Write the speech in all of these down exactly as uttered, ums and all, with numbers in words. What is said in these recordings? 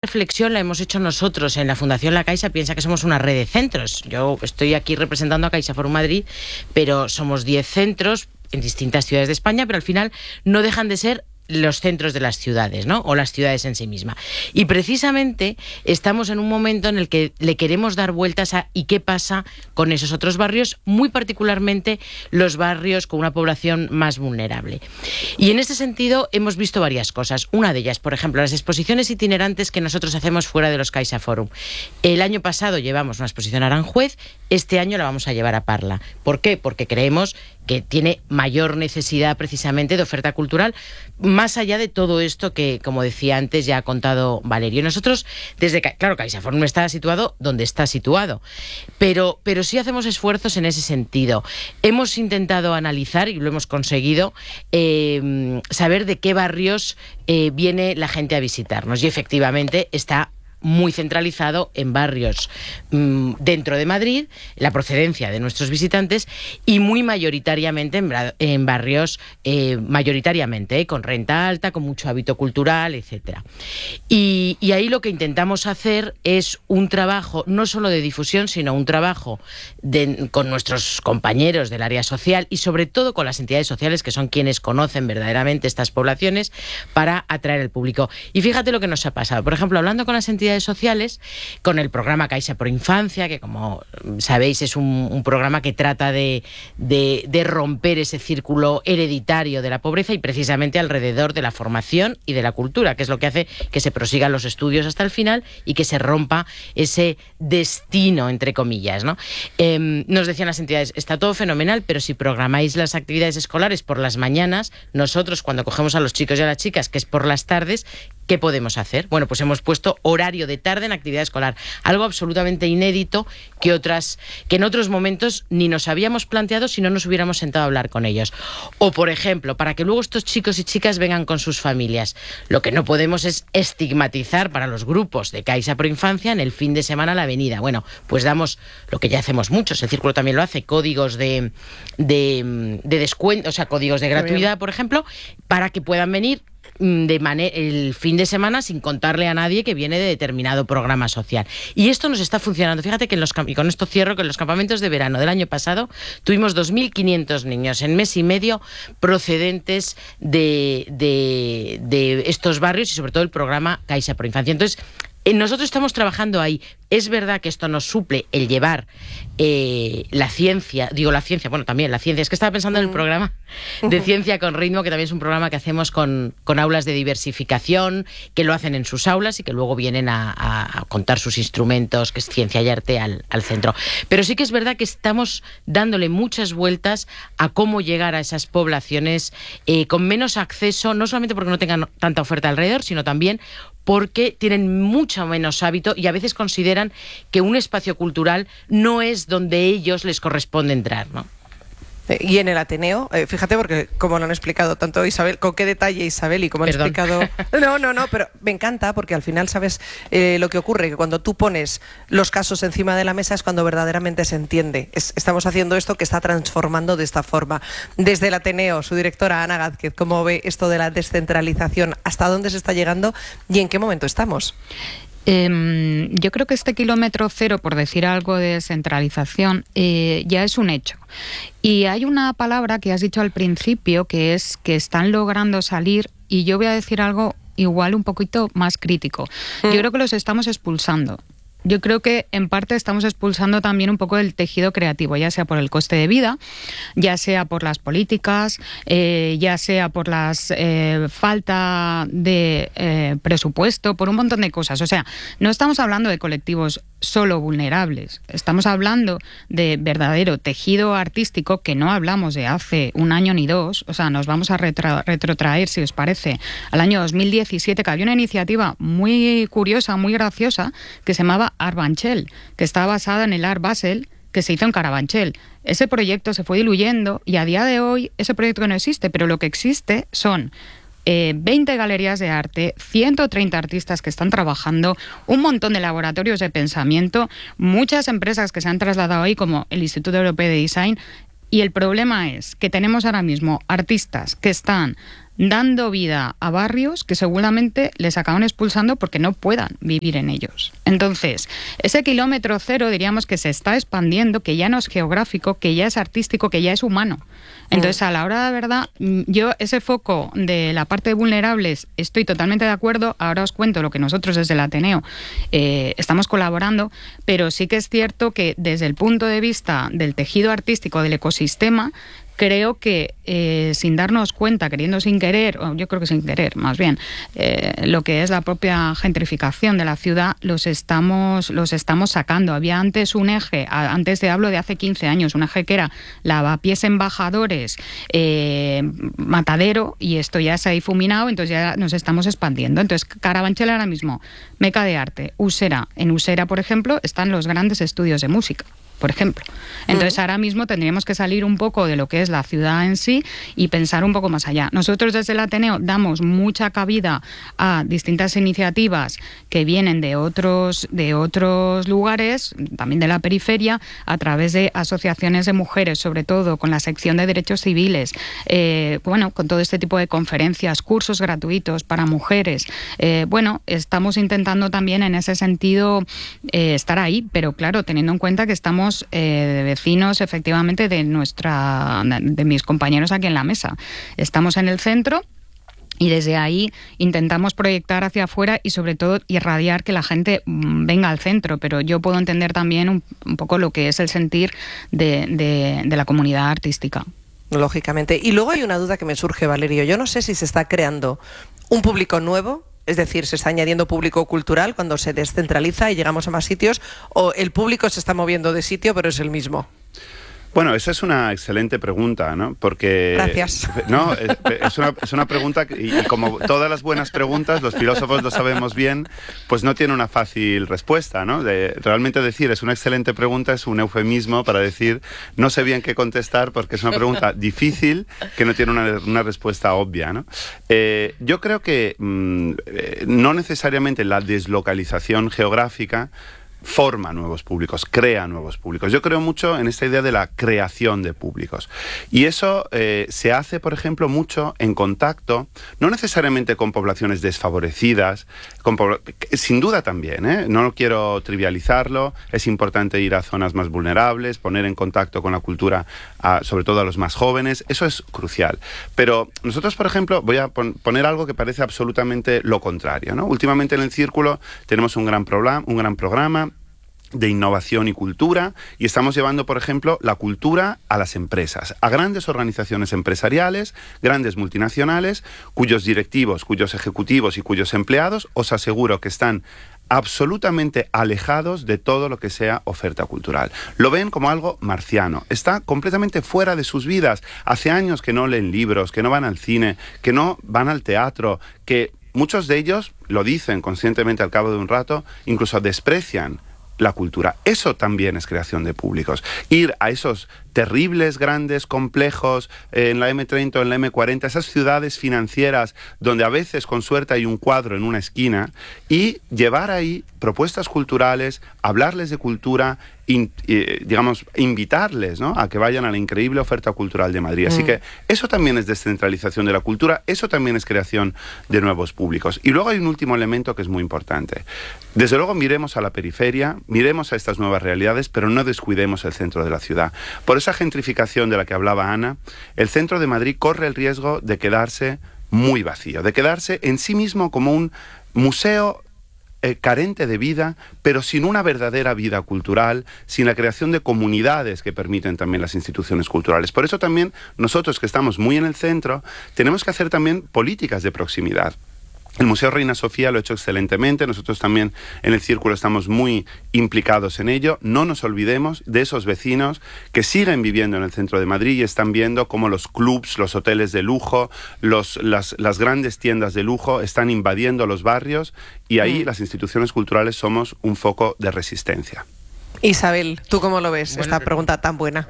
reflexión la hemos hecho nosotros en la Fundación La Caixa. Piensa que somos una red de centros. Yo estoy aquí representando a Caixa Forum Madrid, pero somos diez centros en distintas ciudades de España, pero al final no dejan de ser los centros de las ciudades, ¿no? O las ciudades en sí misma. Y precisamente estamos en un momento en el que le queremos dar vueltas a ¿y qué pasa con esos otros barrios? Muy particularmente los barrios con una población más vulnerable. Y en este sentido hemos visto varias cosas. Una de ellas, por ejemplo, las exposiciones itinerantes que nosotros hacemos fuera de los Caixa Forum. El año pasado llevamos una exposición a Aranjuez, este año la vamos a llevar a Parla. ¿Por qué? Porque creemos que tiene mayor necesidad precisamente de oferta cultural, más allá de todo esto que, como decía antes, ya ha contado Valerio. Nosotros, desde claro, Caixa Forum está situado donde está situado, pero, pero sí hacemos esfuerzos en ese sentido. Hemos intentado analizar, y lo hemos conseguido, eh, saber de qué barrios eh, viene la gente a visitarnos, y efectivamente está muy centralizado en barrios mmm, dentro de Madrid, la procedencia de nuestros visitantes, y muy mayoritariamente en, en barrios, eh, mayoritariamente, eh, con renta alta, con mucho hábito cultural, etcétera. Y, y ahí lo que intentamos hacer es un trabajo, no solo de difusión, sino un trabajo de, con nuestros compañeros del área social y sobre todo con las entidades sociales, que son quienes conocen verdaderamente estas poblaciones, para atraer al público. Y fíjate lo que nos ha pasado. Por ejemplo, hablando con las entidades sociales, con el programa Caixa Pro Infancia, que como sabéis es un, un programa que trata de, de, de romper ese círculo hereditario de la pobreza y precisamente alrededor de la formación y de la cultura, que es lo que hace que se prosigan los estudios hasta el final y que se rompa ese destino, entre comillas, ¿no? Eh, nos decían las entidades, está todo fenomenal, pero si programáis las actividades escolares por las mañanas, nosotros cuando cogemos a los chicos y a las chicas, que es por las tardes, ¿qué podemos hacer? Bueno, pues hemos puesto horario de tarde en actividad escolar, algo absolutamente inédito que otras que en otros momentos ni nos habíamos planteado si no nos hubiéramos sentado a hablar con ellos. O, por ejemplo, para que luego estos chicos y chicas vengan con sus familias, lo que no podemos es estigmatizar para los grupos de Caixa Pro Infancia en el fin de semana a la avenida. Bueno, pues damos lo que ya hacemos muchos, el Círculo también lo hace, códigos de, de, de descuento, o sea, códigos de gratuidad, por ejemplo, para que puedan venir de manera el fin de semana sin contarle a nadie que viene de determinado programa social. Y esto nos está funcionando. Fíjate que en los, y con esto cierro, que en los campamentos de verano del año pasado tuvimos dos mil quinientos niños en mes y medio procedentes de, de, de estos barrios y sobre todo el programa Caixa Pro Infancia. Entonces, nosotros estamos trabajando ahí. Es verdad que esto nos suple el llevar eh, la ciencia, digo la ciencia, bueno, también la ciencia, es que estaba pensando en el programa de Ciencia con Ritmo, que también es un programa que hacemos con, con aulas de diversificación, que lo hacen en sus aulas y que luego vienen a, a, a contar sus instrumentos, que es ciencia y arte, al, al centro. Pero sí que es verdad que estamos dándole muchas vueltas a cómo llegar a esas poblaciones eh, con menos acceso, no solamente porque no tengan tanta oferta alrededor, sino también porque tienen mucho menos hábito y a veces consideran que un espacio cultural no es donde ellos les corresponde entrar, ¿no? Y en el Ateneo, eh, fíjate, porque como lo han explicado tanto Isabel, con qué detalle Isabel y como han Perdón. explicado... No, no, no, pero me encanta porque al final sabes eh, lo que ocurre, que cuando tú pones los casos encima de la mesa es cuando verdaderamente se entiende. Es, estamos haciendo esto que está transformando de esta forma. Desde el Ateneo, su directora Ana Gázquez, ¿cómo ve esto de la descentralización? ¿Hasta dónde se está llegando y en qué momento estamos? Eh, yo creo que este kilómetro cero, por decir algo de descentralización, eh, ya es un hecho. Y hay una palabra que has dicho al principio, que es que están logrando salir, y yo voy a decir algo igual un poquito más crítico. Mm. Yo creo que los estamos expulsando. Yo creo que en parte estamos expulsando también un poco el tejido creativo, ya sea por el coste de vida, ya sea por las políticas, eh, ya sea por la eh, falta de eh, presupuesto, por un montón de cosas. O sea, no estamos hablando de colectivos solo vulnerables, estamos hablando de verdadero tejido artístico, que no hablamos de hace un año ni dos. O sea, nos vamos a retra- retrotraer, si os parece, al año dos mil diecisiete, que había una iniciativa muy curiosa, muy graciosa, que se llamaba Arbanchel, que estaba basada en el Art Basel, que se hizo en Carabanchel. Ese proyecto se fue diluyendo y a día de hoy ese proyecto no existe, pero lo que existe son eh, veinte galerías de arte, ciento treinta artistas que están trabajando, un montón de laboratorios de pensamiento, muchas empresas que se han trasladado ahí, como el Instituto Europeo de Design. Y el problema es que tenemos ahora mismo artistas que están dando vida a barrios que seguramente les acaban expulsando porque no puedan vivir en ellos. Entonces, ese kilómetro cero diríamos que se está expandiendo, que ya no es geográfico, que ya es artístico, que ya es humano. Entonces, a la hora de verdad, yo ese foco de la parte de vulnerables estoy totalmente de acuerdo. Ahora os cuento lo que nosotros desde el Ateneo eh, estamos colaborando, pero sí que es cierto que desde el punto de vista del tejido artístico, del ecosistema, creo que eh, sin darnos cuenta, queriendo sin querer, o yo creo que sin querer más bien, eh, lo que es la propia gentrificación de la ciudad, los estamos, los estamos sacando. Había antes un eje, antes te hablo de hace quince años, un eje que era Lavapiés, Embajadores, eh, Matadero, y esto ya se ha difuminado, entonces ya nos estamos expandiendo. Entonces, Carabanchel ahora mismo, Meca de Arte, Usera. En Usera, por ejemplo, están los grandes estudios de música, por ejemplo. Entonces, ahora mismo tendríamos que salir un poco de lo que es la ciudad en sí y pensar un poco más allá. Nosotros desde el Ateneo damos mucha cabida a distintas iniciativas que vienen de otros, de otros lugares, también de la periferia, a través de asociaciones de mujeres, sobre todo con la sección de derechos civiles, eh, bueno, con todo este tipo de conferencias, cursos gratuitos para mujeres. Eh, bueno, estamos intentando también en ese sentido eh, estar ahí, pero claro, teniendo en cuenta que estamos Eh, de vecinos, efectivamente, de nuestra, de mis compañeros aquí en la mesa. Estamos en el centro y desde ahí intentamos proyectar hacia afuera y sobre todo irradiar que la gente venga al centro, pero yo puedo entender también un, un poco lo que es el sentir de, de, de la comunidad artística. Lógicamente. Y luego hay una duda que me surge, Valerio. Yo no sé si se está creando un público nuevo, es decir, se está añadiendo público cultural cuando se descentraliza y llegamos a más sitios, o el público se está moviendo de sitio pero es el mismo. Bueno, esa es una excelente pregunta, ¿no? Porque... Gracias. No, es, es, una, es una pregunta que, y como todas las buenas preguntas, los filósofos lo sabemos bien, pues no tiene una fácil respuesta, ¿no? De, realmente decir es una excelente pregunta es un eufemismo para decir no sé bien qué contestar porque es una pregunta difícil que no tiene una, una respuesta obvia, ¿no? Eh, yo creo que mmm, eh, no necesariamente la deslocalización geográfica forma nuevos públicos, crea nuevos públicos. Yo creo mucho en esta idea de la creación de públicos. Y eso eh, se hace, por ejemplo, mucho en contacto, no necesariamente con poblaciones desfavorecidas, con pobl- sin duda también, ¿eh? No lo quiero trivializarlo, es importante ir a zonas más vulnerables, poner en contacto con la cultura, a, sobre todo a los más jóvenes, eso es crucial. Pero nosotros, por ejemplo, voy a pon- poner algo que parece absolutamente lo contrario, ¿no? Últimamente en el Círculo tenemos un gran, programa, un gran programa de innovación y cultura, y estamos llevando, por ejemplo, la cultura a las empresas, a grandes organizaciones empresariales, grandes multinacionales, cuyos directivos, cuyos ejecutivos y cuyos empleados, os aseguro que están absolutamente alejados de todo lo que sea oferta cultural. Lo ven como algo marciano, está completamente fuera de sus vidas. Hace años que no leen libros, que no van al cine, que no van al teatro, que muchos de ellos lo dicen conscientemente al cabo de un rato, incluso desprecian la cultura. Eso también es creación de públicos. Ir a esos terribles, grandes, complejos, eh, en la eme treinta o en la eme cuarenta, esas ciudades financieras donde a veces con suerte hay un cuadro en una esquina, y llevar ahí propuestas culturales, hablarles de cultura, in, eh, digamos, invitarles, ¿no?, a que vayan a la increíble oferta cultural de Madrid. Así mm. que eso también es descentralización de la cultura, eso también es creación de nuevos públicos. Y luego hay un último elemento que es muy importante. Desde luego miremos a la periferia, miremos a estas nuevas realidades, pero no descuidemos el centro de la ciudad. Por esa gentrificación de la que hablaba Ana, el centro de Madrid corre el riesgo de quedarse muy vacío, de quedarse en sí mismo como un museo eh, carente de vida, pero sin una verdadera vida cultural, sin la creación de comunidades que permiten también las instituciones culturales. Por eso también nosotros, que estamos muy en el centro, tenemos que hacer también políticas de proximidad. El Museo Reina Sofía lo ha hecho excelentemente, nosotros también en el Círculo estamos muy implicados en ello. No nos olvidemos de esos vecinos que siguen viviendo en el centro de Madrid y están viendo cómo los clubs, los hoteles de lujo, los, las, las grandes tiendas de lujo están invadiendo los barrios, y ahí mm. las instituciones culturales somos un foco de resistencia. Isabel, ¿tú cómo lo ves? Bueno, esta pero... pregunta tan buena.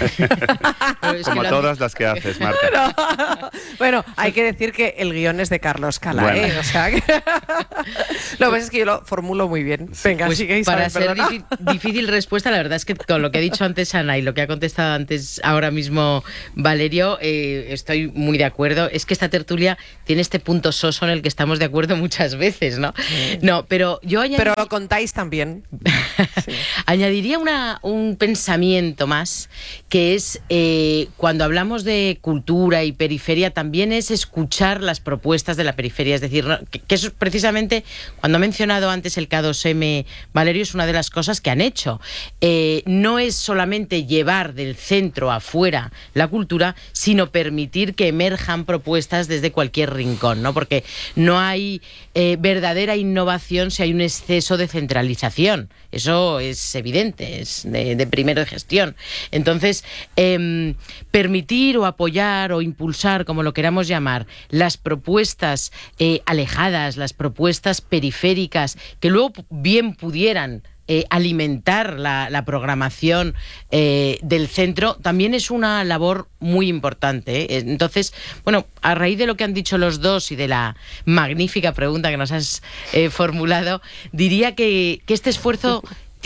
Como que todas las que haces, Marta. No. Bueno, hay que decir que el guión es de Carlos Cala, bueno. ¿eh? O sea que... Lo que pasa es que yo lo formulo muy bien. Venga, pues sigue, Isabel, para ser perdona. difí- difícil respuesta, la verdad es que con lo que ha dicho antes Ana y lo que ha contestado antes ahora mismo Valerio, eh, estoy muy de acuerdo. Es que esta tertulia tiene este punto soso en el que estamos de acuerdo muchas veces, ¿no? No, pero yo añadí... Pero lo contáis también. Sí. Añadiría una, un pensamiento más, que es eh, cuando hablamos de cultura y periferia, también es escuchar las propuestas de la periferia. Es decir, ¿no? que, que eso precisamente, cuando ha mencionado antes el K dos M, Valerio, es una de las cosas que han hecho. Eh, no es solamente llevar del centro afuera la cultura, sino permitir que emerjan propuestas desde cualquier rincón, ¿no? Porque no hay eh, verdadera innovación si hay un exceso de centralización. Eso es evidente, es de, de primero de gestión. Entonces, eh, permitir o apoyar o impulsar, como lo queramos llamar, las propuestas eh, alejadas, las propuestas periféricas, que luego bien pudieran Eh, alimentar la, la programación eh, del centro, también es una labor muy importante, ¿eh? Entonces, bueno, a raíz de lo que han dicho los dos y de la magnífica pregunta que nos has eh, formulado, diría que, que este esfuerzo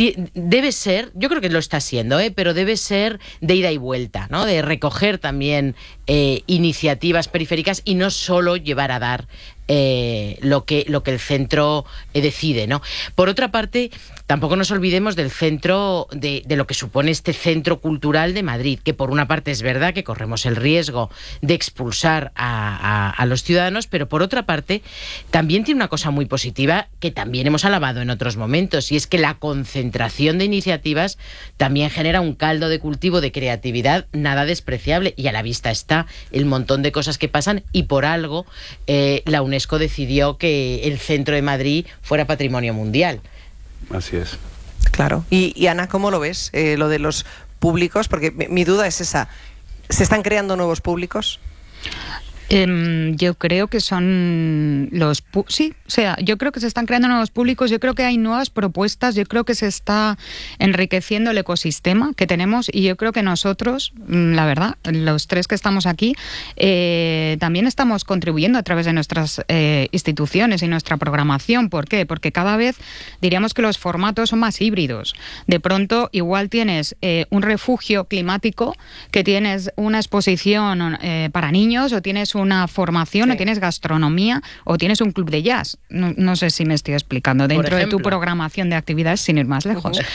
debe ser, yo creo que lo está siendo, ¿eh? pero debe ser de ida y vuelta, ¿no? De recoger también eh, iniciativas periféricas y no solo llevar a dar eh, lo que lo que el centro eh, decide, ¿no? Por otra parte, tampoco nos olvidemos del centro, de, de lo que supone este centro cultural de Madrid, que por una parte es verdad que corremos el riesgo de expulsar a, a, a los ciudadanos, pero por otra parte también tiene una cosa muy positiva que también hemos alabado en otros momentos, y es que la concentración de iniciativas también genera un caldo de cultivo de creatividad nada despreciable, y a la vista está el montón de cosas que pasan, y por algo eh, la UNESCO decidió que el centro de Madrid fuera patrimonio mundial. Así es. Claro. Y, y Ana, ¿cómo lo ves? Eh, lo de los públicos, porque mi, mi duda es esa. ¿Se están creando nuevos públicos? Eh, yo creo que son los... Pu- sí, o sea, yo creo que se están creando nuevos públicos, yo creo que hay nuevas propuestas, yo creo que se está enriqueciendo el ecosistema que tenemos, y yo creo que nosotros, la verdad, los tres que estamos aquí, eh, también estamos contribuyendo a través de nuestras eh, instituciones y nuestra programación. ¿Por qué? Porque cada vez diríamos que los formatos son más híbridos. De pronto, igual tienes eh, un refugio climático, que tienes una exposición eh, para niños, o tienes una formación, sí. o tienes gastronomía, o tienes un club de jazz. No, no sé si me estoy explicando. Dentro de tu programación de actividades, sin ir más lejos. Uh-huh.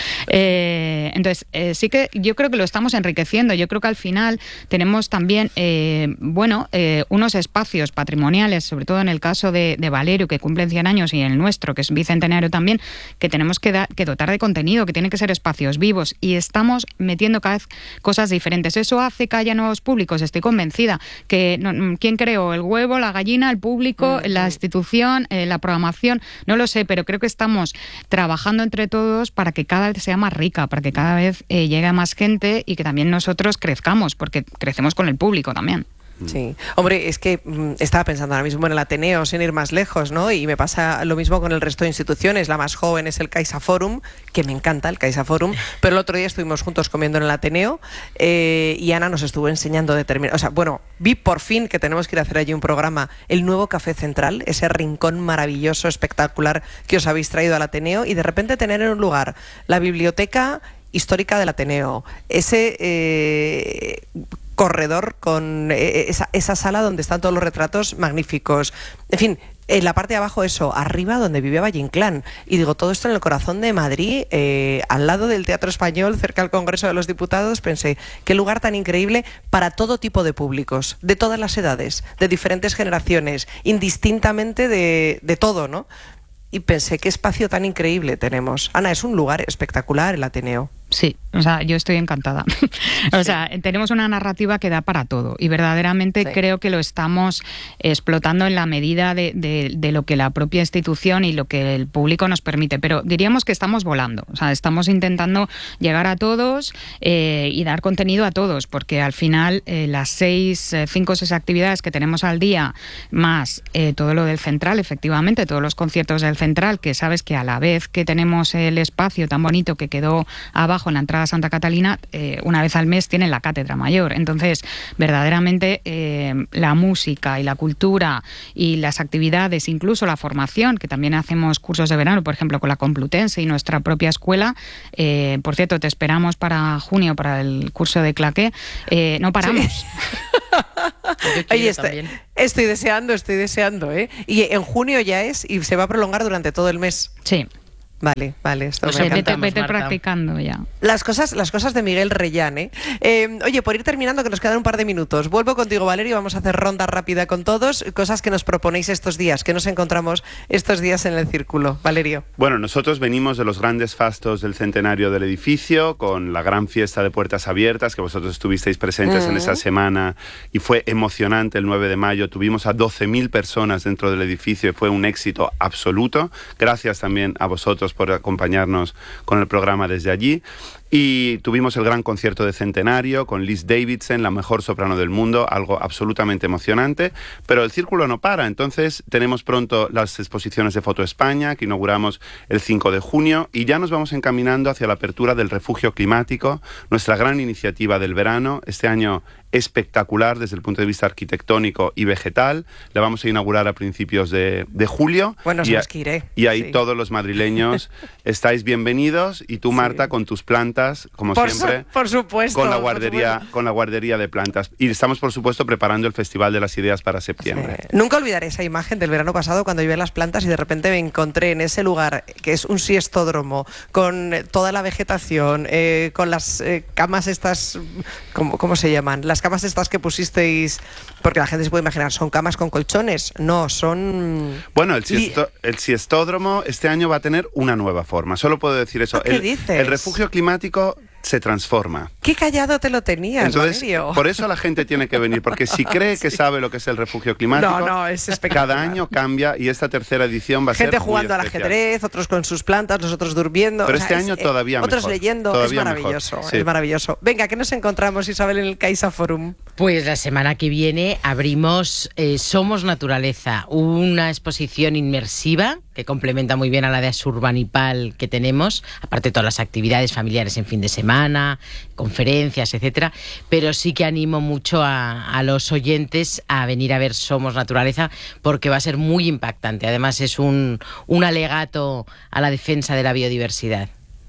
eh, entonces, eh, sí que yo creo que lo estamos enriqueciendo. Yo creo que al final tenemos también, eh, bueno, eh, unos espacios patrimoniales, sobre todo en el caso de, de Valerio, que cumplen cien años, y el nuestro, que es bicentenario también, que tenemos que, da, que dotar de contenido, que tienen que ser espacios vivos, y estamos metiendo cada vez cosas diferentes. Eso hace que haya nuevos públicos, estoy convencida. Que no, ¿quién creó? ¿El huevo, la gallina, el público, mm-hmm. la institución, eh, la programación? No lo sé, pero creo que estamos trabajando entre todos para que cada vez sea más rica, para que cada vez eh, llegue a más gente, y que también nosotros crezcamos, porque crecemos con el público también. Sí, hombre, es que mmm, estaba pensando ahora mismo en el Ateneo, sin ir más lejos, ¿no? Y me pasa lo mismo con el resto de instituciones. La más joven es el Caixa Forum, que me encanta el Caixa Forum, pero el otro día estuvimos juntos comiendo en el Ateneo eh, y Ana nos estuvo enseñando determinadas... O sea, bueno, vi por fin que tenemos que ir a hacer allí un programa, el nuevo Café Central, ese rincón maravilloso, espectacular que os habéis traído al Ateneo, y de repente tener en un lugar la biblioteca histórica del Ateneo, ese... Eh, corredor con esa, esa sala donde están todos los retratos magníficos, en fin, en la parte de abajo eso, arriba donde vive Valle Inclán, y digo, todo esto en el corazón de Madrid, eh, al lado del Teatro Español, cerca del Congreso de los Diputados. Pensé, qué lugar tan increíble para todo tipo de públicos, de todas las edades, de diferentes generaciones, indistintamente de, de todo, ¿no? Y pensé, qué espacio tan increíble tenemos. Ana, es un lugar espectacular el Ateneo. Sí, o sea, yo estoy encantada. o sí. sea, tenemos una narrativa que da para todo y verdaderamente sí. creo que lo estamos explotando en la medida de, de, de lo que la propia institución y lo que el público nos permite. Pero diríamos que estamos volando, o sea, estamos intentando llegar a todos eh, y dar contenido a todos, porque al final eh, las seis, eh, cinco o seis actividades que tenemos al día, más eh, todo lo del Central, efectivamente, todos los conciertos del Central, que sabes que a la vez que tenemos el espacio tan bonito que quedó abajo en la entrada a Santa Catalina, eh, una vez al mes tienen la Cátedra Mayor. Entonces, verdaderamente, eh, la música y la cultura y las actividades, incluso la formación, que también hacemos cursos de verano, por ejemplo, con la Complutense y nuestra propia escuela. Eh, por cierto, te esperamos para junio, para el curso de claqué. Eh, no paramos. Sí. Ahí está. Estoy deseando, estoy deseando, ¿eh? Y en junio ya es y se va a prolongar durante todo el mes. Sí. Vale, vale, esto pues me vete, vete practicando ya. Las cosas, las cosas de Miguel Reyán, ¿eh? ¿eh? Oye, por ir terminando, que nos quedan un par de minutos, vuelvo contigo, Valerio, vamos a hacer ronda rápida con todos, cosas que nos proponéis estos días, que nos encontramos estos días en el círculo. Valerio. Bueno, nosotros venimos de los grandes fastos del centenario del edificio, con la gran fiesta de puertas abiertas, que vosotros estuvisteis presentes mm. en esa semana, y fue emocionante el nueve de mayo, tuvimos a doce mil personas dentro del edificio y fue un éxito absoluto. Gracias también a vosotros por acompañarnos con el programa desde allí. Y tuvimos el gran concierto de centenario con Liz Davidson, la mejor soprano del mundo, algo absolutamente emocionante, pero el círculo no para. Entonces tenemos pronto las exposiciones de Foto España, que inauguramos el cinco de junio, y ya nos vamos encaminando hacia la apertura del refugio climático, nuestra gran iniciativa del verano, este año espectacular desde el punto de vista arquitectónico y vegetal. La vamos a inaugurar a principios de, de julio. Bueno, y, a, que iré. y ahí sí. todos los madrileños estáis bienvenidos, y tú, Marta, sí. con tus plantas, como por siempre, su, por supuesto, con la guardería, con la guardería de plantas. Y estamos, por supuesto, preparando el Festival de las Ideas para septiembre. Sí. Nunca olvidaré esa imagen del verano pasado cuando yo vi las plantas y de repente me encontré en ese lugar que es un siestódromo, con toda la vegetación, eh, con las eh, camas estas, ¿cómo, ¿cómo se llaman? Las camas estas que pusisteis, porque la gente se puede imaginar, ¿son camas con colchones? No, son... Bueno, el, siesto, el siestódromo este año va a tener una nueva forma, solo puedo decir eso. ¿Qué el, dices? El refugio climático se transforma. Qué callado te lo tenías, Entonces, Valerio. Por eso la gente tiene que venir, porque si cree que sí. sabe lo que es el refugio climático, no, no, es espectacular. Cada año cambia, y esta tercera edición va a gente ser Gente jugando al ajedrez, otros con sus plantas, nosotros durmiendo. Pero o sea, este es, año todavía eh, Otros mejor, leyendo, todavía es maravilloso, mejor, sí. es maravilloso. Venga, ¿qué nos encontramos, Isabel, en el Caixa Forum? Pues la semana que viene abrimos eh, Somos Naturaleza, una exposición inmersiva que complementa muy bien a la de Asurbanipal que tenemos, aparte de todas las actividades familiares en fin de semana, conferencias, etcétera, pero sí que animo mucho a, a los oyentes a venir a ver Somos Naturaleza, porque va a ser muy impactante. Además es un, un alegato a la defensa de la biodiversidad.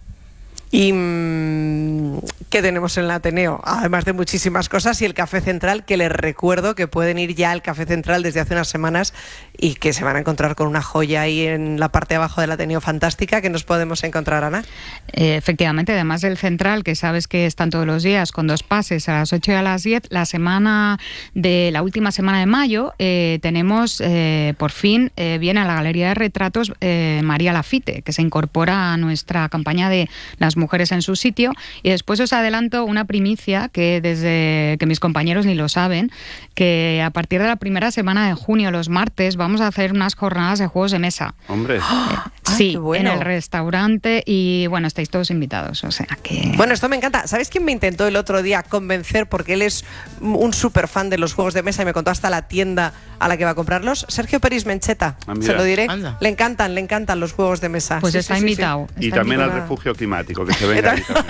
¿Y mmm, qué tenemos en el Ateneo? Además de muchísimas cosas, y el Café Central, que les recuerdo que pueden ir ya al Café Central desde hace unas semanas y que se van a encontrar con una joya ahí en la parte de abajo del Ateneo fantástica. ¿Qué nos podemos encontrar, Ana? Eh, efectivamente, además del Central, que sabes que están todos los días con dos pases a las ocho y a las diez, la semana de la última semana de mayo eh, tenemos eh, por fin eh, viene a la Galería de Retratos eh, María Lafite, que se incorpora a nuestra campaña de las mujeres en su sitio. Y después os adelanto una primicia que desde que mis compañeros ni lo saben, que a partir de la primera semana de junio, los martes, vamos a hacer unas jornadas de juegos de mesa. Hombre. ¡Oh! Sí, Ay, bueno. en el restaurante, y bueno, estáis todos invitados, o sea que... Bueno, esto me encanta. ¿Sabes quién me intentó el otro día convencer? Porque él es un súper fan de los juegos de mesa y me contó hasta la tienda a la que va a comprarlos. Sergio Peris Mencheta, ah, se lo diré. Anda. Le encantan, le encantan los juegos de mesa. Pues sí, está sí, sí, invitado. sí. Y está también invitado. al refugio climático, que se venga ahí también.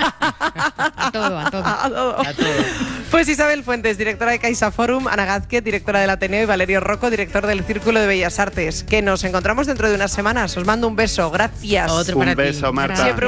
A todo, a todo. A todo. A todo. Pues Isabel Fuentes, directora de Caixa Forum, Ana Gázquez, directora del Ateneo, y Valerio Rocco, director del Círculo de Bellas Artes. Que nos encontramos dentro de unas semanas. Os mando un beso. Gracias. Otro Un para ti. beso, Marta. Gracias.